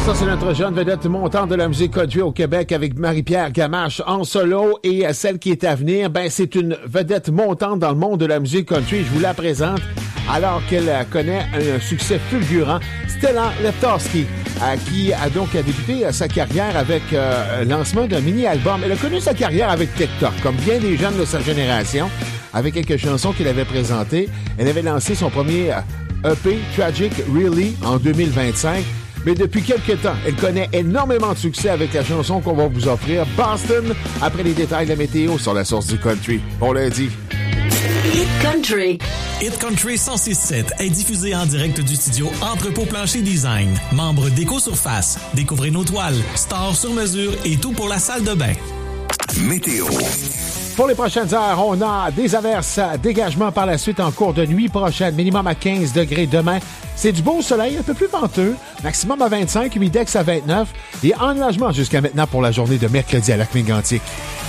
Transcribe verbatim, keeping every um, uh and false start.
Ça, c'est notre jeune vedette montante de la musique country au Québec avec Marie-Pierre Gamache en solo. Et celle qui est à venir, ben, c'est une vedette montante dans le monde de la musique country. Je vous la présente alors qu'elle connaît un succès fulgurant. Stella Leptowski, euh, qui a donc débuté euh, sa carrière avec euh, le lancement d'un mini-album. Elle a connu sa carrière avec TikTok, comme bien des jeunes de sa génération, avec quelques chansons qu'elle avait présentées. Elle avait lancé son premier euh, E P, Tragic Really, en deux mille vingt-cinq. Mais depuis quelques temps, elle connaît énormément de succès avec la chanson qu'on va vous offrir, Boston, après les détails de la météo sur la source du country. Bon lundi. Hit Country. Hit Country cent six sept est diffusé en direct du studio Entrepôt Plancher Design. Membre d'Éco-Surface. Découvrez nos toiles, stores sur mesure et tout pour la salle de bain. Météo. Pour les prochaines heures, on a des averses, dégagement par la suite en cours de nuit prochaine, minimum à quinze degrés demain. C'est du beau soleil, un peu plus venteux, maximum à vingt-cinq, humidex à vingt-neuf et ennuagement jusqu'à maintenant pour la journée de mercredi à Lac-Mégantic.